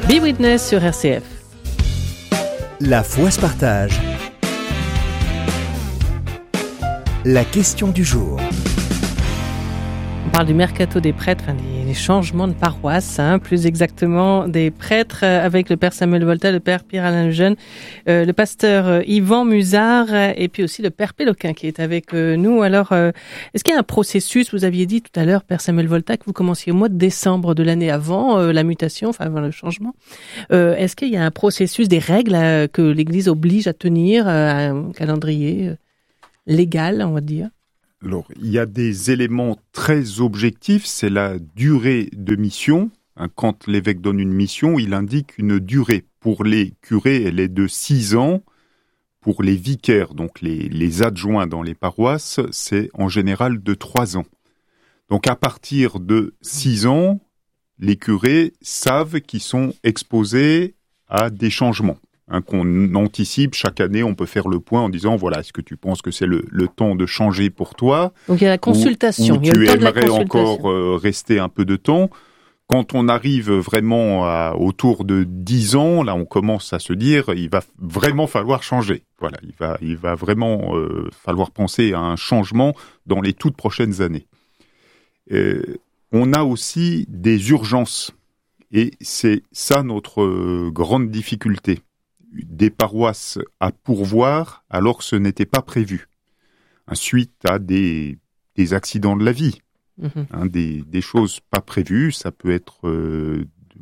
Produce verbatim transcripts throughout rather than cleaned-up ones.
Be Witness sur R C F. La foi se partage. La question du jour. On parle du mercato des prêtres, enfin des, des changements de paroisse, hein, plus exactement des prêtres avec le père Samuel Volta, le père Pierre-Alain Lejeune, euh, le pasteur euh, Yvan Musard et puis aussi le père Péloquin qui est avec euh, nous. Alors, euh, est-ce qu'il y a un processus? Vous aviez dit tout à l'heure, père Samuel Volta, que vous commenciez au mois de décembre de l'année avant euh, la mutation, enfin avant le changement. Euh, est-ce qu'il y a un processus, des règles euh, que l'Église oblige à tenir, euh, un calendrier euh, légal, on va dire? Alors, il y a des éléments très objectifs, c'est la durée de mission. Quand l'évêque donne une mission, il indique une durée. Pour les curés, elle est de six ans. Pour les vicaires, donc les, les adjoints dans les paroisses, c'est en général de trois ans. Donc à partir de six ans, les curés savent qu'ils sont exposés à des changements. Hein, qu'on anticipe chaque année, on peut faire le point en disant voilà, est-ce que tu penses que c'est le, le temps de changer pour toi? Donc il y a la consultation. Ou, ou il y a tu le temps aimerais de la consultation. encore euh, rester un peu de temps? Quand on arrive vraiment à, autour de dix ans, là on commence à se dire il va vraiment falloir changer. Voilà, il va, il va vraiment euh, falloir penser à un changement dans les toutes prochaines années. Euh, on a aussi des urgences et c'est ça notre euh, grande difficulté. Des paroisses à pourvoir alors que ce n'était pas prévu, hein, suite à des, des accidents de la vie, mmh. hein, des, des choses pas prévues, ça peut être euh,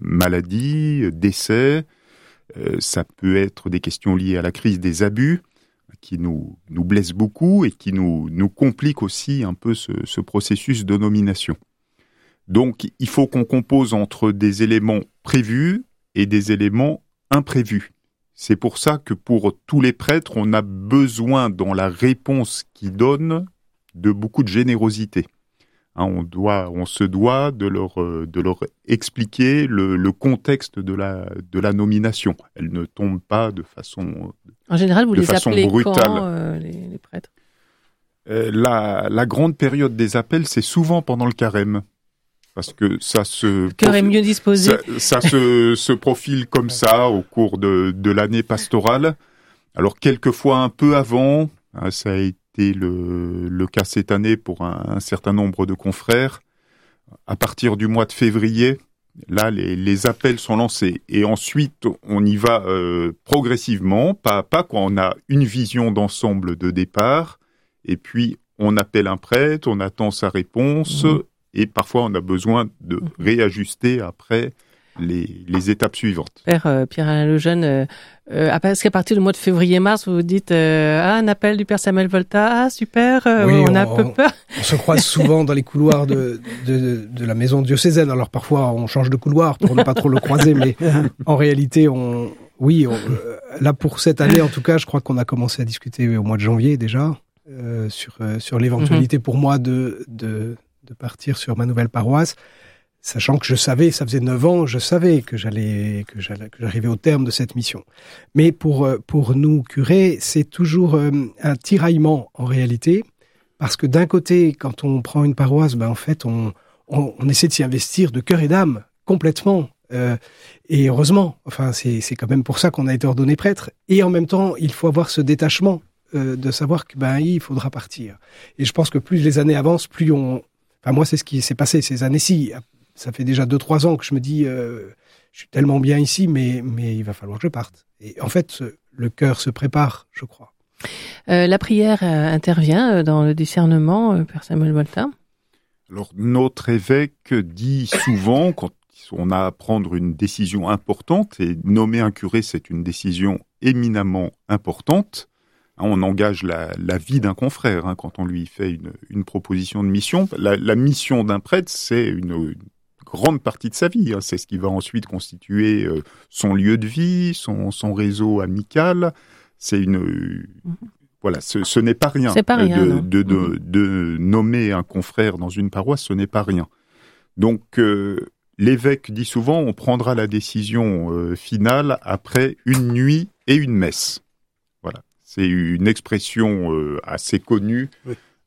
maladie, décès, euh, ça peut être des questions liées à la crise des abus, qui nous, nous blessent beaucoup et qui nous, nous compliquent aussi un peu ce, ce processus de nomination. Donc il faut qu'on compose entre des éléments prévus et des éléments imprévus. C'est pour ça que pour tous les prêtres, on a besoin dans la réponse qu'ils donnent de beaucoup de générosité. Hein, on doit, on se doit de leur, de leur expliquer le, le contexte de la, de la nomination. Elle ne tombe pas de façon En général, vous de les façon appelez brutale. quand, euh, les, les prêtres? Euh, la, la grande période des appels, c'est souvent pendant le carême. Parce que ça se... Le cœur est mieux disposé. Ça, ça se, se profile comme ça au cours de, de l'année pastorale. Alors, quelquefois un peu avant, hein, ça a été le, le cas cette année pour un, un certain nombre de confrères. À partir du mois de février, là, les, les appels sont lancés. Et ensuite, on y va euh, progressivement, pas à pas, quand on a une vision d'ensemble de départ. Et puis, on appelle un prêtre, on attend sa réponse... Mmh. Et parfois, on a besoin de réajuster après les, les étapes suivantes. Père euh, Pierre-Alain Lejeune, euh, euh, parce qu'à partir du mois de février-mars, vous vous dites euh, ah, un appel du père Samuel Volta, ah super, euh, oui, on a on, un peu peur. On se croise souvent dans les couloirs de, de, de la maison diocésaine. Alors parfois, on change de couloir pour ne pas trop le croiser, mais en réalité, on, oui, on, là pour cette année, en tout cas, je crois qu'on a commencé à discuter au mois de janvier déjà euh, sur, euh, sur l'éventualité mm-hmm. pour moi de... de de partir sur ma nouvelle paroisse, sachant que je savais, ça faisait neuf ans, je savais que j'allais, que j'allais, que j'arrivais au terme de cette mission. Mais pour, pour nous curés, c'est toujours un tiraillement en réalité, parce que d'un côté, quand on prend une paroisse, ben en fait, on, on, on essaie de s'y investir de cœur et d'âme, complètement. Euh, et heureusement, enfin, c'est, c'est quand même pour ça qu'on a été ordonné prêtre. Et en même temps, il faut avoir ce détachement euh, de savoir que ben il faudra partir. Et je pense que plus les années avancent, plus on Enfin, moi, c'est ce qui s'est passé ces années-ci. Ça fait déjà deux, trois ans que je me dis, euh, je suis tellement bien ici, mais, mais il va falloir que je parte. Et en fait, le cœur se prépare, je crois. Euh, la prière euh, intervient dans le discernement, euh, Père Samuel Volta. Alors, notre évêque dit souvent, quand on a à prendre une décision importante, et nommer un curé, c'est une décision éminemment importante, on engage la, la vie d'un confrère hein, quand on lui fait une, une proposition de mission. La, la mission d'un prêtre, c'est une, une grande partie de sa vie. Hein. C'est ce qui va ensuite constituer euh, son lieu de vie, son, son réseau amical. C'est une... Euh, mmh. Voilà, ce, ce n'est pas rien. C'est pas rien, de, non. de, de, mmh. de nommer un confrère dans une paroisse, ce n'est pas rien. Donc, euh, l'évêque dit souvent, on prendra la décision euh, finale après une nuit et une messe. Voilà. C'est une expression euh, assez connue oui.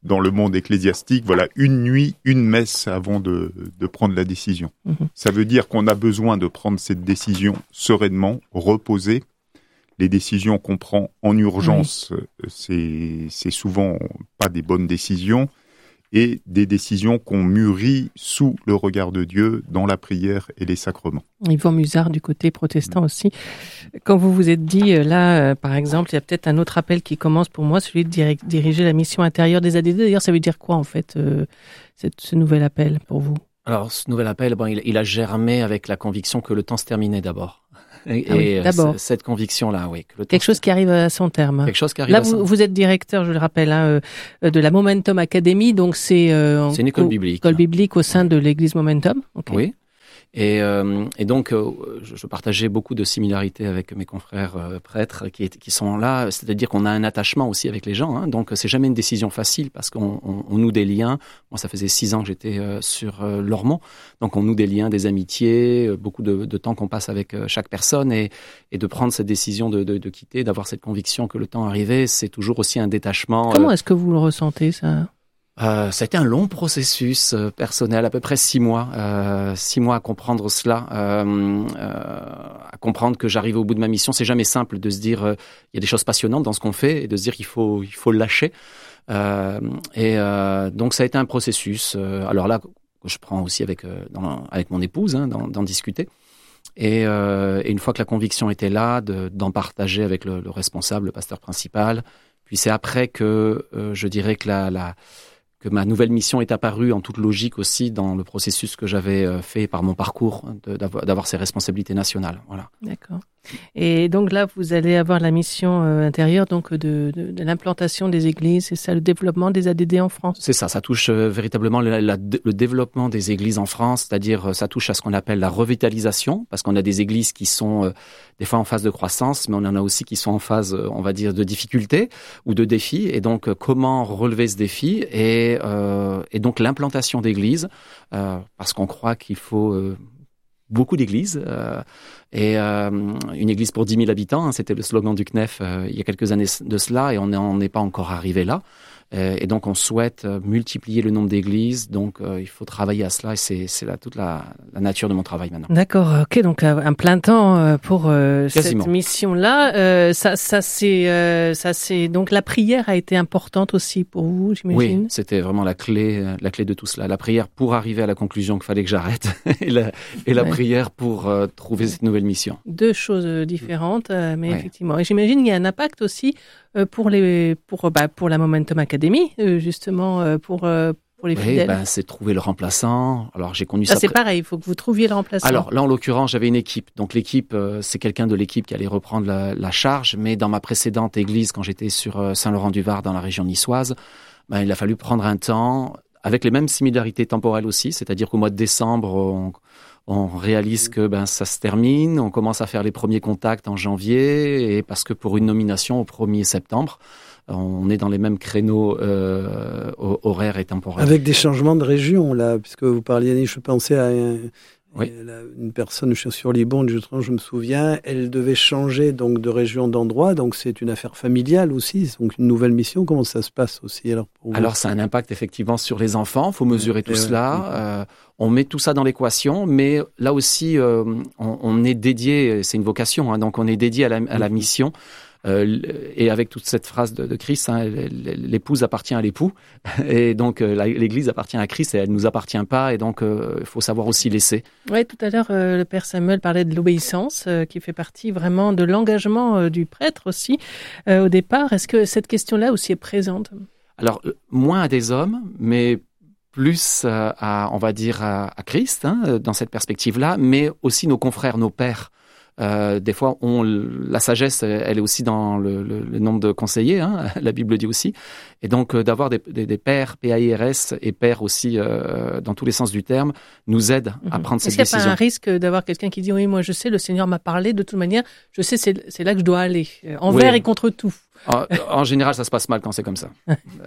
dans le monde ecclésiastique, voilà, une nuit, une messe avant de, de prendre la décision. Mmh. Ça veut dire qu'on a besoin de prendre cette décision sereinement, reposée. Les décisions qu'on prend en urgence, oui. c'est, c'est souvent pas des bonnes décisions, et des décisions qu'on mûrit sous le regard de Dieu, dans la prière et les sacrements. Yvan Musard, du côté protestant mmh. aussi. Quand vous vous êtes dit, là, euh, par exemple, il y a peut-être un autre appel qui commence pour moi, celui de dir- diriger la mission intérieure des A D D. D'ailleurs, ça veut dire quoi, en fait, euh, cette, ce nouvel appel pour vous ? Alors, ce nouvel appel, bon, il, il a germé avec la conviction que le temps se terminait d'abord. Et, ah oui, et d'abord. cette conviction-là, oui. Que le Quelque chose qui arrive à son terme. Quelque chose qui arrive Là, à son vous, vous êtes directeur, je le rappelle, hein, euh, de la Momentum Academy, donc c'est, euh, c'est une école au, biblique. École biblique au sein de l'église Momentum. Okay. Oui. Et, euh, et donc, euh, je, je partageais beaucoup de similarités avec mes confrères euh, prêtres qui, qui sont là. C'est-à-dire qu'on a un attachement aussi avec les gens. Hein, donc, c'est jamais une décision facile parce qu'on on, on noue des liens. Moi, ça faisait six ans que j'étais euh, sur euh, Lormont. Donc, on noue des liens, des amitiés, euh, beaucoup de, de temps qu'on passe avec euh, chaque personne. Et, et de prendre cette décision de, de, de quitter, d'avoir cette conviction que le temps arrivait, c'est toujours aussi un détachement. Comment euh, est-ce que vous le ressentez, ça ? Euh, ça a été un long processus euh, personnel, à peu près six mois, euh, six mois à comprendre cela, euh, euh, à comprendre que j'arrivais au bout de ma mission. C'est jamais simple de se dire, euh, il y a des choses passionnantes dans ce qu'on fait et de se dire qu'il faut, il faut le lâcher. Euh, et euh, donc ça a été un processus. Euh, alors là, je prends aussi avec euh, dans, avec mon épouse, hein, d'en, d'en discuter. Et, euh, et une fois que la conviction était là, de, d'en partager avec le, le responsable, le pasteur principal. Puis c'est après que euh, je dirais que la, la que ma nouvelle mission est apparue en toute logique aussi dans le processus que j'avais fait par mon parcours de, d'avoir, d'avoir ces responsabilités nationales. Voilà. D'accord. Et donc là, vous allez avoir la mission euh, intérieure donc de, de, de l'implantation des églises, c'est ça, le développement des A D D en France ? C'est ça, ça touche euh, véritablement le, la, le développement des églises en France, c'est-à-dire euh, ça touche à ce qu'on appelle la revitalisation, parce qu'on a des églises qui sont euh, des fois en phase de croissance, mais on en a aussi qui sont en phase, euh, on va dire, de difficulté ou de défi. Et donc, euh, comment relever ce défi et, euh, et donc l'implantation d'églises, euh, parce qu'on croit qu'il faut... Euh, beaucoup d'églises euh, et euh, une église pour dix mille habitants, hein, c'était le slogan du C N E F euh, il y a quelques années de cela et on n'en est pas encore arrivé là. Euh, et donc on souhaite euh, multiplier le nombre d'églises, donc euh, il faut travailler à cela et c'est, c'est là toute la, la nature de mon travail maintenant. D'accord, ok, donc un plein temps pour euh, cette mission-là. Euh, ça, ça c'est, euh, ça c'est donc la prière a été importante aussi pour vous, j'imagine. Oui, c'était vraiment la clé, la clé de tout cela. La prière pour arriver à la conclusion qu'il fallait que j'arrête et la, et la ouais. prière pour euh, trouver cette nouvelle mission. Deux choses différentes, euh, mais ouais. effectivement. Et j'imagine qu'il y a un impact aussi euh, pour les, pour bah, pour la Momentum Academy, euh, justement euh, pour euh, pour les oui, fidèles. Ben, c'est trouver le remplaçant. Alors j'ai connu ça. ça. C'est pré... pareil, il faut que vous trouviez le remplaçant. Alors là, en l'occurrence, j'avais une équipe. Donc l'équipe, euh, c'est quelqu'un de l'équipe qui allait reprendre la, la charge. Mais dans ma précédente église, quand j'étais sur euh, Saint-Laurent-du-Var, dans la région niçoise, ben, il a fallu prendre un temps avec les mêmes similarités temporelles aussi. C'est-à-dire qu'au mois de décembre, on, on réalise que ben ça se termine. On commence à faire les premiers contacts en janvier, et parce que pour une nomination au premier septembre. On est dans les mêmes créneaux euh, horaires et temporels. Avec des changements de région, là, puisque vous parliez, je pensais à un, oui. une personne sur Libonne, je, je me souviens, elle devait changer donc de région, d'endroit, donc c'est une affaire familiale aussi, donc une nouvelle mission. Comment ça se passe aussi alors pour vous ? Alors, ça a un impact effectivement sur les enfants, il faut mesurer tout et cela. Ouais. Euh, on met tout ça dans l'équation, mais là aussi, euh, on, on est dédié, c'est une vocation, hein, donc on est dédié à la, à la mission. Euh, et avec toute cette phrase de, de Christ, hein, l'épouse appartient à l'époux, et donc euh, la, l'Église appartient à Christ et elle ne nous appartient pas, et donc il euh, faut savoir aussi laisser. Oui, tout à l'heure, euh, le Père Samuel parlait de l'obéissance, euh, qui fait partie vraiment de l'engagement euh, du prêtre aussi, euh, au départ. Est-ce que cette question-là aussi est présente ? Alors, euh, moins à des hommes, mais plus euh, à, on va dire, à, à Christ, hein, dans cette perspective-là, mais aussi nos confrères, nos pères. Euh, des fois, on, la sagesse, elle est aussi dans le, le, le nombre de conseillers, hein, la Bible dit aussi. Et donc, euh, d'avoir des, des, des pères, P A I R S, et pères aussi, euh, dans tous les sens du terme, nous aide mm-hmm. à prendre cette décision. Est-ce qu'il n'y a pas un risque d'avoir quelqu'un qui dit « Oui, moi je sais, le Seigneur m'a parlé, de toute manière, je sais, c'est, c'est là que je dois aller, envers oui. et contre tout ». En, en général, ça se passe mal quand c'est comme ça.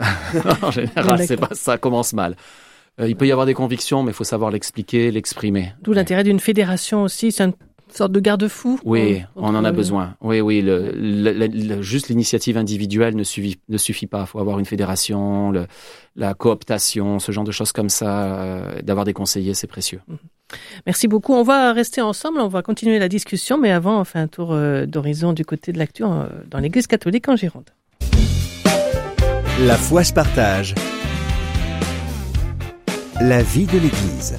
En général, c'est pas, ça commence mal. Il peut y avoir des convictions, mais il faut savoir l'expliquer, l'exprimer. D'où l'intérêt d'une fédération aussi, c'est un Une sorte de garde-fou. Oui, on, on en a besoin. Oui, oui. Le, le, le, le, juste l'initiative individuelle ne suffit, ne suffit pas. Il faut avoir une fédération, le, la cooptation, ce genre de choses comme ça. Euh, d'avoir des conseillers, c'est précieux. Merci beaucoup. On va rester ensemble, on va continuer la discussion, mais avant, on fait un tour euh, d'horizon du côté de l'actu euh, dans l'Église catholique en Gironde. La foi se partage. La vie de l'Église.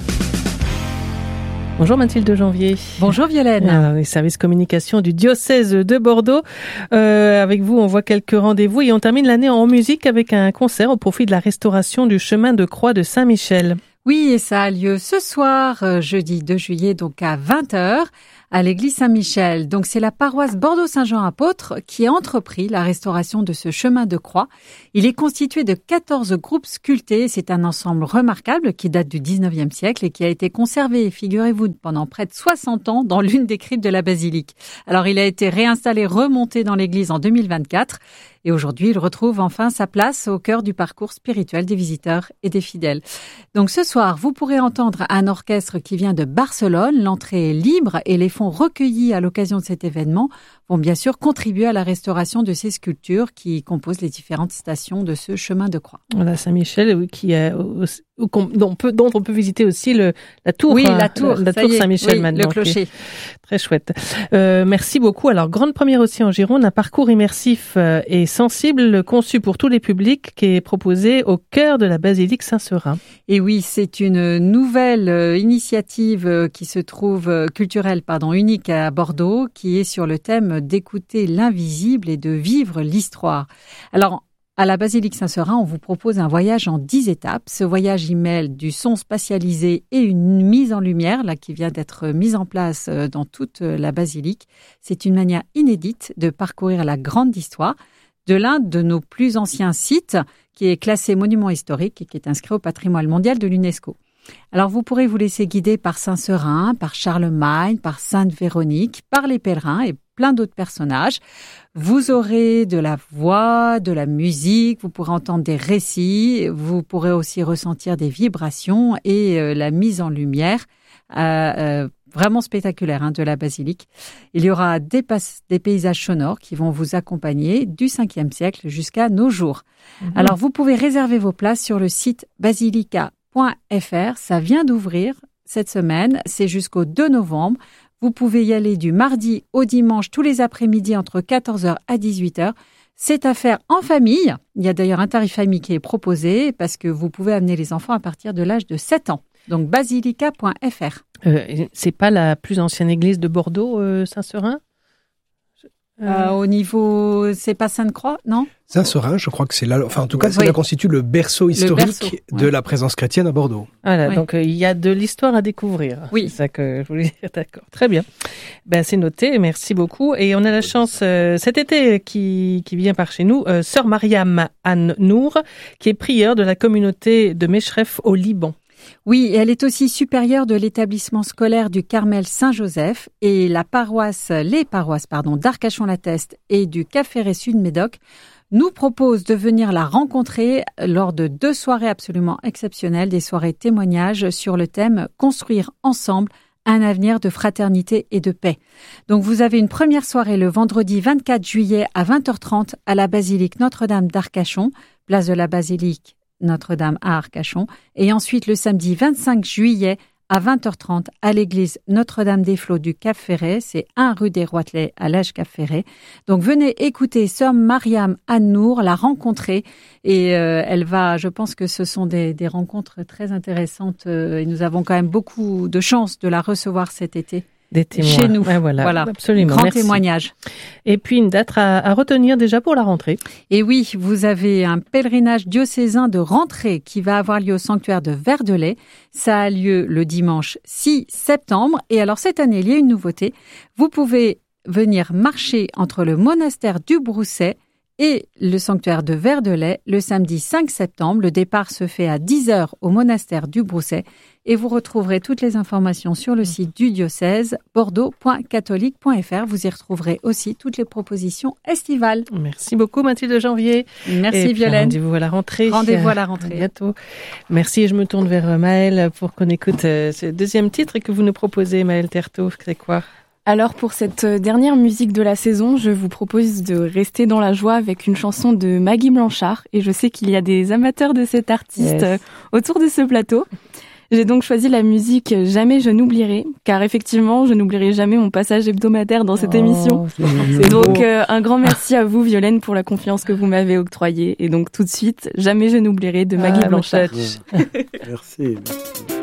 Bonjour Mathilde Janvier. Bonjour Violaine. Ah, les services communication du diocèse de Bordeaux. Euh, avec vous, on voit quelques rendez-vous et on termine l'année en musique avec un concert au profit de la restauration du chemin de croix de Saint-Michel. Oui, et ça a lieu ce soir, euh, jeudi deux juillet, donc à vingt heures, à l'église Saint-Michel. Donc c'est la paroisse Bordeaux-Saint-Jean-Apôtre qui a entrepris la restauration de ce chemin de croix. Il est constitué de quatorze groupes sculptés. C'est un ensemble remarquable qui date du dix-neuvième siècle et qui a été conservé, figurez-vous, pendant près de soixante ans dans l'une des cryptes de la basilique. Alors il a été réinstallé, remonté dans l'église en deux mille vingt-quatre. Et aujourd'hui, il retrouve enfin sa place au cœur du parcours spirituel des visiteurs et des fidèles. Donc ce soir, vous pourrez entendre un orchestre qui vient de Barcelone. L'entrée est libre et les fonds recueillis à l'occasion de cet événement vont bien sûr contribuer à la restauration de ces sculptures qui composent les différentes stations de ce chemin de croix. Voilà, Saint-Michel, oui, qui a, dont, on peut, dont on peut visiter aussi le, la tour. Oui, la tour, la, la tour est, Saint-Michel oui, maintenant. Le clocher. Très chouette. Euh, merci beaucoup. Alors, grande première aussi en Gironde, un parcours immersif et sensible conçu pour tous les publics qui est proposé au cœur de la basilique Saint-Seurin. Et oui, c'est une nouvelle initiative qui se trouve culturelle, pardon, unique à Bordeaux, qui est sur le thème d'écouter l'invisible et de vivre l'histoire. Alors, à la basilique Saint-Seurin, on vous propose un voyage en dix étapes. Ce voyage y mêle du son spatialisé et une mise en lumière, là, qui vient d'être mise en place dans toute la basilique. C'est une manière inédite de parcourir la grande histoire de l'un de nos plus anciens sites, qui est classé monument historique et qui est inscrit au patrimoine mondial de l'UNESCO. Alors, vous pourrez vous laisser guider par Saint-Seurin, par Charlemagne, par Sainte Véronique, par les pèlerins et plein d'autres personnages. Vous aurez de la voix, de la musique, vous pourrez entendre des récits, vous pourrez aussi ressentir des vibrations et euh, la mise en lumière euh, euh, vraiment spectaculaire hein, de la basilique. Il y aura des, pas- des paysages sonores qui vont vous accompagner du cinquième siècle jusqu'à nos jours. Mmh. Alors, vous pouvez réserver vos places sur le site basilica point f r. Ça vient d'ouvrir cette semaine, c'est jusqu'au deux novembre. Vous pouvez y aller du mardi au dimanche, tous les après-midi, entre quatorze heures à dix-huit heures. C'est à faire en famille. Il y a d'ailleurs un tarif famille qui est proposé parce que vous pouvez amener les enfants à partir de l'âge de sept ans. Donc, basilica point f r. Euh, c'est pas la plus ancienne église de Bordeaux, euh, Saint-Seurin ? Euh, euh, au niveau, c'est pas Sainte-Croix, non ? Saint-Seurin, je crois que c'est là, enfin en tout cas, oui. ça constitue le berceau historique le berceau, de ouais. la présence chrétienne à Bordeaux. Voilà, oui. donc il euh, y a de l'histoire à découvrir. Oui. C'est ça que je voulais dire, d'accord. Très bien. Ben c'est noté, merci beaucoup. Et on a la chance euh, cet été qui qui vient par chez nous, euh, sœur Mariam Anne Nour, qui est prieure de la communauté de Meshref au Liban. Oui, elle est aussi supérieure de l'établissement scolaire du Carmel Saint-Joseph et la paroisse, les paroisses pardon, d'Arcachon-la-Teste et du Cap-Ferret Sud-Médoc nous proposent de venir la rencontrer lors de deux soirées absolument exceptionnelles, des soirées témoignages sur le thème « Construire ensemble un avenir de fraternité et de paix ». Donc vous avez une première soirée le vendredi vingt-quatre juillet à vingt heures trente à la basilique Notre-Dame d'Arcachon, place de la basilique Notre-Dame à Arcachon, et ensuite le samedi vingt-cinq juillet à vingt heures trente à l'église Notre-Dame-des-Flots du Cap-Ferret, c'est un rue des Roitelets à l'Âge Cap-Ferret. Donc venez écouter sœur Mariam Anne Nour, la rencontrer, et euh, elle va, je pense que ce sont des, des rencontres très intéressantes, euh, et nous avons quand même beaucoup de chance de la recevoir cet été. Des témoins. Chez nous. Ouais, voilà, voilà. Absolument. Grand Merci. témoignage. Et puis une date à, à retenir déjà pour la rentrée. Et oui, vous avez un pèlerinage diocésain de rentrée qui va avoir lieu au sanctuaire de Verdelais. Ça a lieu le dimanche six septembre. Et alors cette année, il y a une nouveauté. Vous pouvez venir marcher entre le monastère du Brousset et le sanctuaire de Verdelais le samedi cinq septembre. Le départ se fait à dix heures au monastère du Brousset. Et vous retrouverez toutes les informations sur le site du diocèse bordeaux point catholique point f r. Vous y retrouverez aussi toutes les propositions estivales. Merci beaucoup Mathilde Janvier. Merci et Violaine. Rendez-vous à la rentrée. Rendez-vous à la rentrée. À bientôt. Merci. Je me tourne vers Maëlle pour qu'on écoute ce deuxième titre que vous nous proposez, Maëlle Terto. C'est quoi ? Alors pour cette dernière musique de la saison, je vous propose de rester dans la joie avec une chanson de Maggie Blanchard. Et je sais qu'il y a des amateurs de cet artiste yes. autour de ce plateau. J'ai donc choisi la musique Jamais je n'oublierai, car effectivement, je n'oublierai jamais mon passage hebdomadaire dans cette oh, émission. C'est donc euh, un grand merci à vous, Violaine, pour la confiance que vous m'avez octroyée. Et donc tout de suite, Jamais je n'oublierai de Maggie ah, Blanchard. Merci. merci.